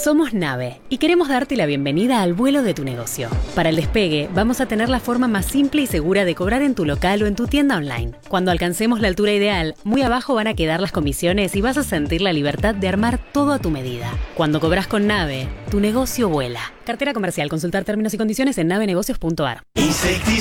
Somos Nave y queremos darte la bienvenida al vuelo de tu negocio. Para el despegue, vamos a tener la forma más simple y segura de cobrar en tu local o en tu tienda online. Cuando alcancemos la altura ideal, muy abajo van a quedar las comisiones y vas a sentir la libertad de armar todo a tu medida. Cuando cobras con Nave, tu negocio vuela. Cartera comercial. Consultar términos y condiciones en navenegocios.ar.